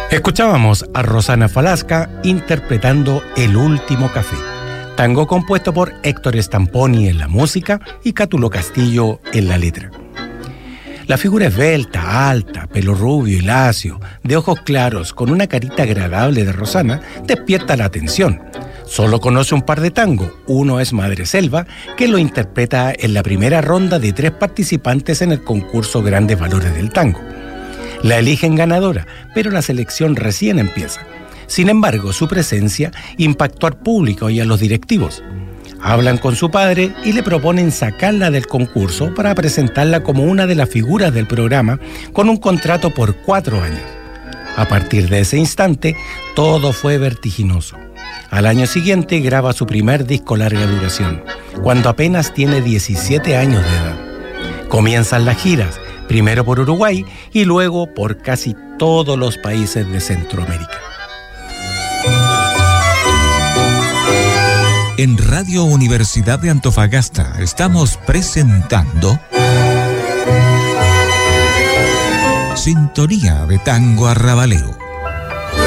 Escuchábamos a Rosana Falasca interpretando El Último Café, tango compuesto por Héctor Stamponi en la música y Cátulo Castillo en la letra. La figura esbelta, alta, pelo rubio y lacio, de ojos claros, con una carita agradable de Rosana, despierta la atención. Solo conoce un par de tangos, uno es Madre Selva, que lo interpreta en la primera ronda de 3 participantes en el concurso Grandes Valores del Tango. La eligen ganadora, pero la selección recién empieza. Sin embargo, su presencia impactó al público y a los directivos. Hablan con su padre y le proponen sacarla del concurso para presentarla como una de las figuras del programa con un contrato por 4 años. A partir de ese instante, todo fue vertiginoso. Al año siguiente graba su primer disco larga duración, cuando apenas tiene 17 años de edad. Comienzan las giras, primero por Uruguay y luego por casi todos los países de Centroamérica. En Radio Universidad de Antofagasta estamos presentando Sintonía de Tango Arrabalero.